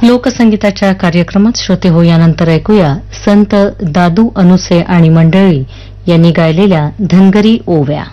लोकसंगीताच्या कार्यक्रमात श्रोते हो यानंतर ऐकूया संत दादू अनुसे आणि मंडळी यांनी गायलेल्या धनगरी ओव्या.